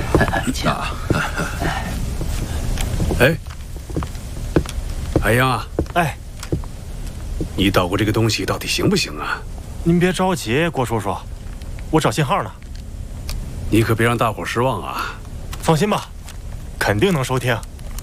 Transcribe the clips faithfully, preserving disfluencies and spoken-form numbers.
啊！哎，海洋啊！ 哎， 你捣鼓这个东西到底行不行啊？ 您别着急，郭叔叔，我找信号呢。 你可别让大伙失望啊！ 放心吧，肯定能收听。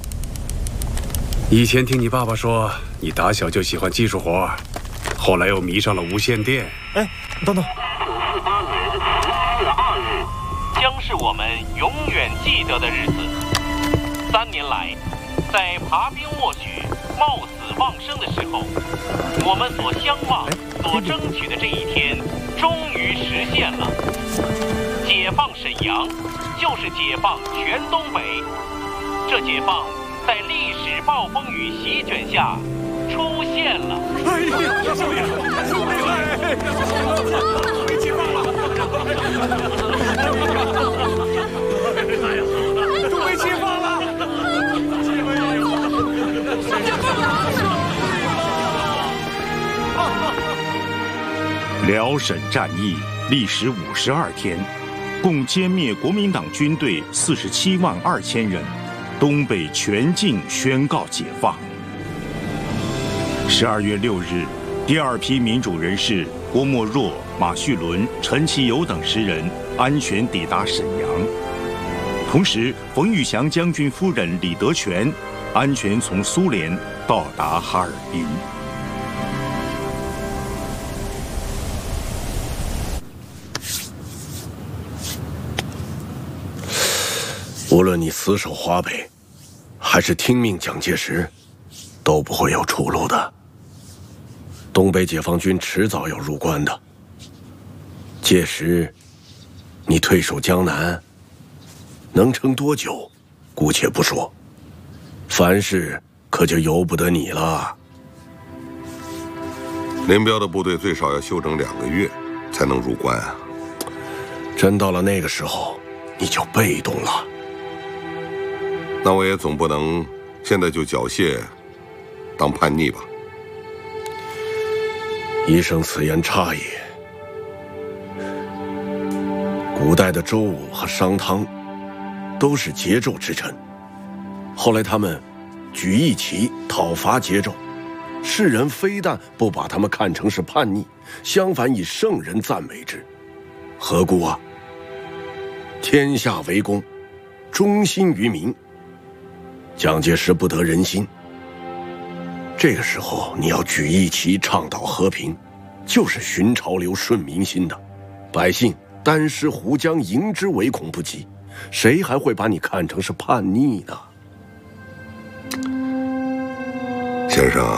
以前听你爸爸说，你打小就喜欢技术活，后来又迷上了无线电。 哎，等等。 四八年十一月二日，将是我们永远记得的日子。三年来，在爬冰卧雪、冒死忘生的时候，我们所相望、所争取的这一天，终于实现了。解放沈阳，就是解放全东北。这解放在历史暴风雨席卷下出现了。 哎呀，少爷，被解放了！都被解放了！ 辽沈战役历时五十二天，共歼灭国民党军队四十七万二千人，东北全境宣告解放。十二月六日，第二批民主人士郭沫若、马叙伦、陈其友等十人安全抵达沈阳。同时，冯玉祥将军夫人李德全安全从苏联到达哈尔滨。 无论你死守华北，还是听命蒋介石，都不会有出路的。东北解放军迟早要入关的。届时，你退守江南，能撑多久，姑且不说，凡事可就由不得你了。 林彪的部队最少要休整两个月，才能入关啊！ 真到了那个时候，你就被动了。 那我也总不能现在就缴械，当叛逆吧？ 医生此言差也。古代的周武和商汤都是桀纣之臣，后来他们举义旗讨伐桀纣，世人非但不把他们看成是叛逆，相反以圣人赞美之。何故啊？天下为公，忠心于民。蒋介石不得人心，这个时候你要举义旗倡导和平，就是循潮流顺民心的，百姓单师湖江迎之唯恐不及，谁还会把你看成是叛逆呢？ 先生，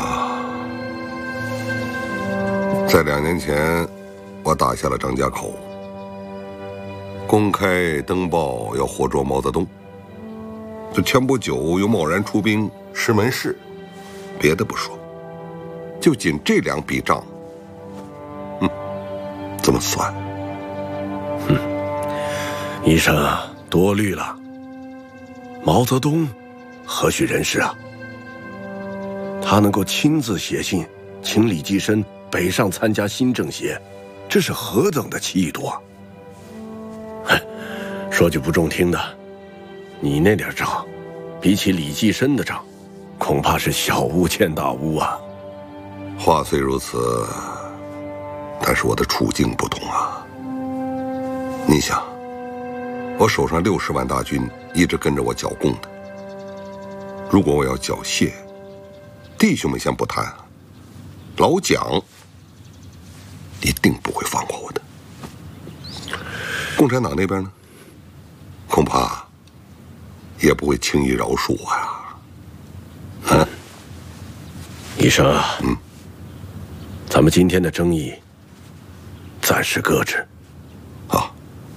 在两年前，我打下了张家口，公开登报要活捉毛泽东。这前不久又贸然出兵石门市，别的不说，就仅这两笔账，嗯，怎么算？ 哼，医生多虑了。毛泽东何许人士啊？他能够亲自写信请李济深北上参加新政协，这是何等的气度啊！哼，说句不中听的，你那点账，比起李济深的账，恐怕是小巫见大巫啊。 话虽如此，但是我的处境不同啊。你想，我手上六十万大军一直跟着我剿共的，如果我要缴械，弟兄们先不谈，老蒋一定不会放过我的。共产党那边呢，恐怕也不会轻易饶恕我呀。啊， 医生啊， 嗯， 咱们今天的争议暂时搁置。 好，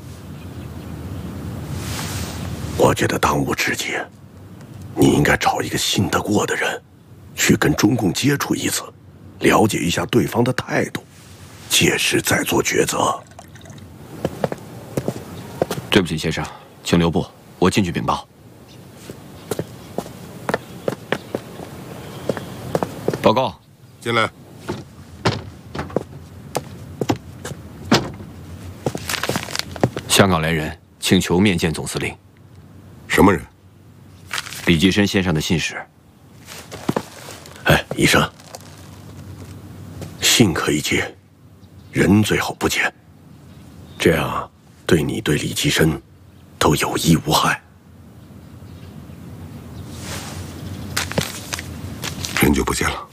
我觉得当务之急，你应该找一个信得过的人，去跟中共接触一次，了解一下对方的态度，届时再做抉择。 对不起，先生，请留步，我进去禀报。报告， 进来。 香港来人，请求面见总司令。 什么人？ 李济深先生的信使。 哎，医生，信可以借，人最好不见，这样对你对李济深都有益无害。 人就不见了。